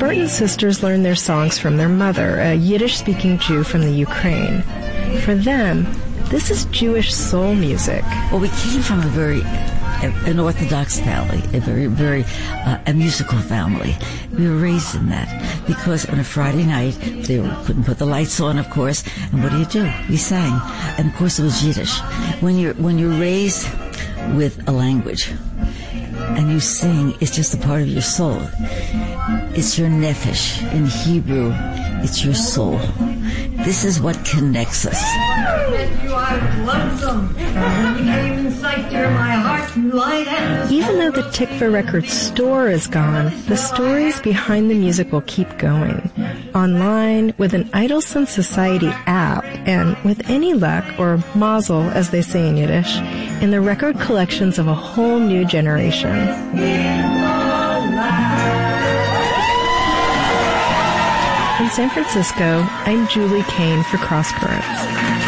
Martin sisters learned their songs from their mother, a Yiddish-speaking Jew from the Ukraine. For them, this is Jewish soul music. Well, we came from an Orthodox family, a musical family. We were raised in that because on a Friday night, they couldn't put the lights on, of course, and what do? We sang. And of course it was Yiddish. When you're raised with a language and you sing, it's just a part of your soul. It's your nefesh. In Hebrew, it's your soul. This is what connects us. Even though the Tikva Records store is gone, the stories behind the music will keep going. Online, with an Idelson Society app, and with any luck, or mazel as they say in Yiddish, in the record collections of a whole new generation. In San Francisco, I'm Julie Kane for Cross Currents.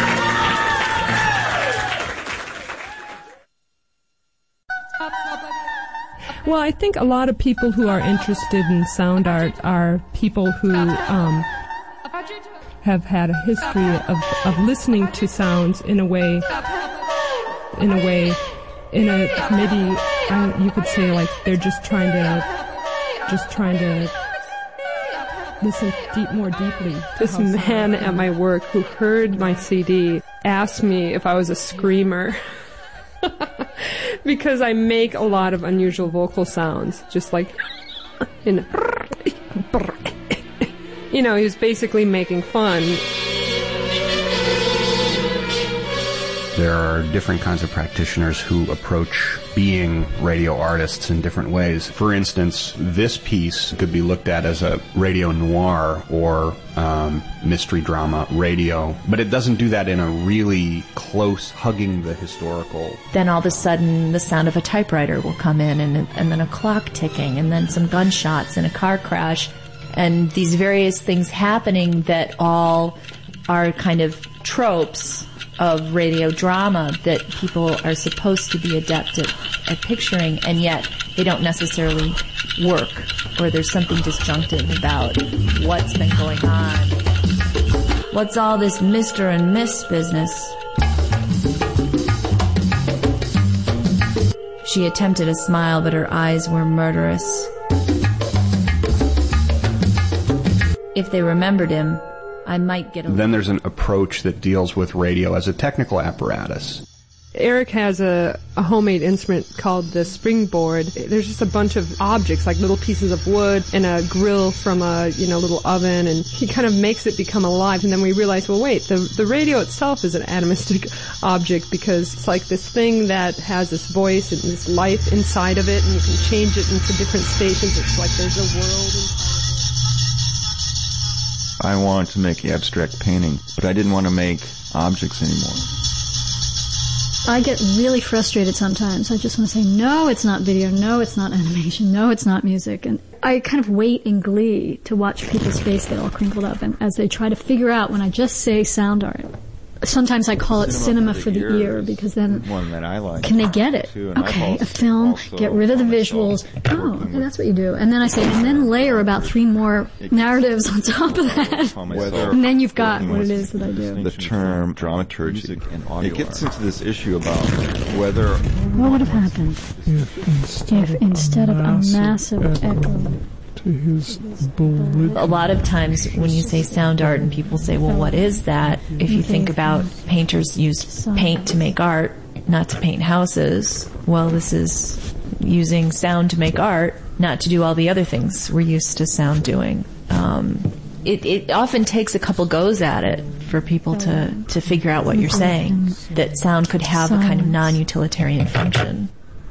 Well, I think a lot of people who are interested in sound art are people who have had a history of listening to sounds in a maybe you could say like they're just trying to listen more deeply. This man at my work who heard my CD asked me if I was a screamer because I make a lot of unusual vocal sounds, just like, he was basically making fun. There are different kinds of practitioners who approach being radio artists in different ways. For instance, this piece could be looked at as a radio noir or mystery drama radio, but it doesn't do that in a really close, hugging the historical. Then all of a sudden the sound of a typewriter will come in and then a clock ticking and then some gunshots and a car crash and these various things happening that all are kind of tropes of radio drama that people are supposed to be adept at picturing, and yet they don't necessarily work, or there's something disjunctive about what's been going on. What's all this Mr. and Miss business? She attempted a smile, but her eyes were murderous. If they remembered him, I might get a... Then there's an approach that deals with radio as a technical apparatus. Eric has a homemade instrument called the springboard. There's just a bunch of objects, like little pieces of wood and a grill from a, little oven, and he kind of makes it become alive. And then we realize, well, wait, the radio itself is an atomistic object because it's like this thing that has this voice and this life inside of it, and you can change it into different stations. It's like there's a world inside. I wanted to make abstract painting, but I didn't want to make objects anymore. I get really frustrated sometimes. I just want to say, no, it's not video, no, it's not animation, no, it's not music. And I kind of wait in glee to watch people's face get all crinkled up and as they try to figure out when I just say sound art. Sometimes I call it cinema for the ear because then one that I like can they get it? too, Okay, a film, get rid of the visuals. Oh, okay, that's what you do. And then I say, and then layer about 3 more narratives on top of that. And then you've got what it is that I do. The term dramaturgy. It gets into this issue about whether... What would have happened if instead of a massive echo... A lot of times when you say sound art and people say, well, what is that? If you think about painters use paint to make art, not to paint houses. Well, this is using sound to make art, not to do all the other things we're used to sound doing. It often takes a couple goes at it for people to figure out what you're saying, that sound could have a kind of non-utilitarian function.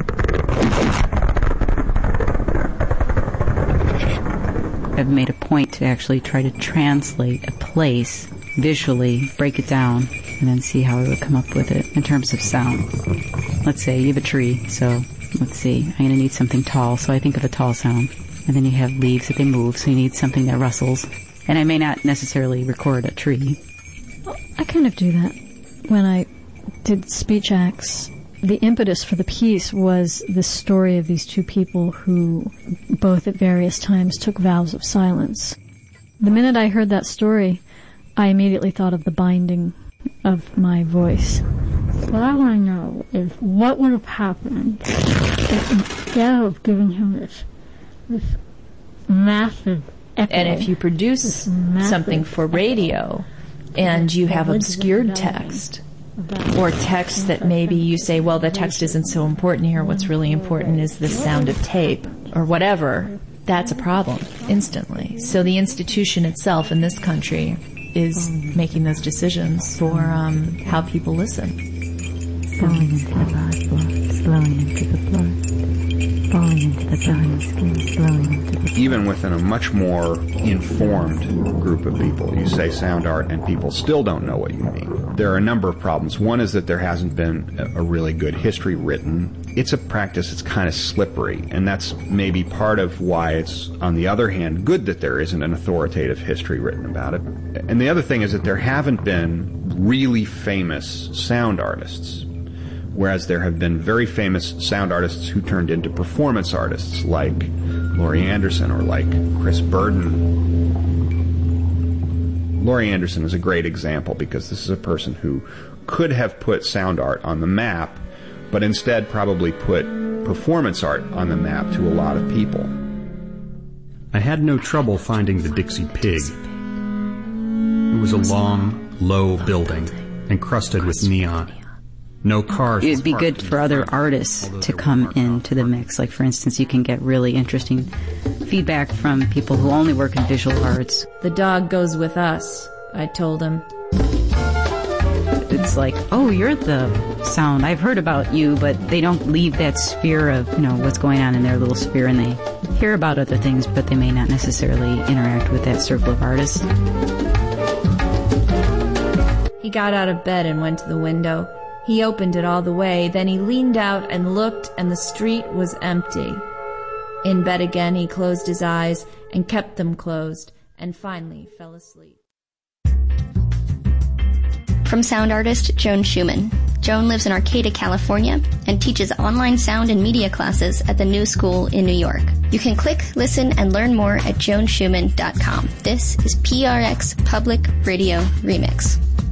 I've made a point to actually try to translate a place visually, break it down, and then see how I would come up with it in terms of sound. Let's say you have a tree, so let's see, I'm going to need something tall, so I think of a tall sound. And then you have leaves that they move, so you need something that rustles. And I may not necessarily record a tree. Well, I kind of do that. When I did speech acts, the impetus for the piece was the story of these two people who both at various times took vows of silence. The minute I heard that story, I immediately thought of the binding of my voice. What I want to know is what would have happened if instead of giving him this massive echo, and if you produce something for radio and you have obscured text, or text that maybe you say, well, the text isn't so important here, what's really important is the sound of tape, or whatever, that's a problem instantly. So the institution itself in this country is making those decisions for how people listen. Falling into the blood, flowing into the blood, falling into the dying skin, flowing into the... Even within a much more informed group of people, you say sound art and people still don't know what you mean. There are a number of problems. One is that there hasn't been a really good history written. It's a practice that's kind of slippery, and that's maybe part of why it's, on the other hand, good that there isn't an authoritative history written about it. And the other thing is that there haven't been really famous sound artists, whereas there have been very famous sound artists who turned into performance artists, like Laurie Anderson or like Chris Burden. Laurie Anderson is a great example because this is a person who could have put sound art on the map, but instead probably put performance art on the map to a lot of people. I had no trouble finding the Dixie Pig. It was a long, low building, encrusted with neon. No cars. It'd be good for other artists to come into the mix. Like, for instance, you can get really interesting feedback from people who only work in visual arts. The dog goes with us, I told him. It's like, oh, you're the sound. I've heard about you, but they don't leave that sphere of, what's going on in their little sphere, and they hear about other things, but they may not necessarily interact with that circle of artists. He got out of bed and went to the window. He opened it all the way, then he leaned out and looked, and the street was empty. In bed again, he closed his eyes and kept them closed, and finally fell asleep. From sound artist Joan Schumann. Joan lives in Arcata, California, and teaches online sound and media classes at the New School in New York. You can click, listen, and learn more at joanschumann.com. This is PRX Public Radio Remix.